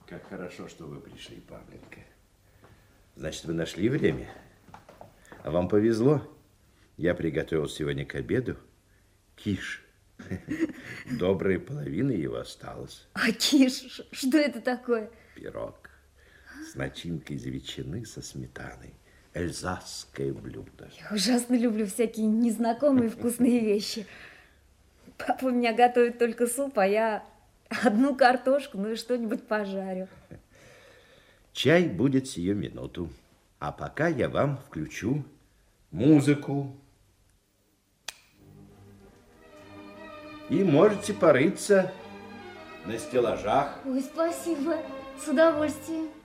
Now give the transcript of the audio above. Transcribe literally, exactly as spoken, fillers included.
Как хорошо, что вы пришли, Павленька. Значит, вы нашли время? А вам повезло. Я приготовил сегодня к обеду киш. Добрая половина его осталась. А киш? Что это такое? Пирог с начинкой из ветчины со сметаной. Эльзасское блюдо. Я ужасно люблю всякие незнакомые вкусные вещи. Папа у меня готовит только суп, а я одну картошку, ну и что-нибудь пожарю. Чай будет сию минуту. А пока я вам включу музыку. И можете порыться на стеллажах. Ой, спасибо. С удовольствием.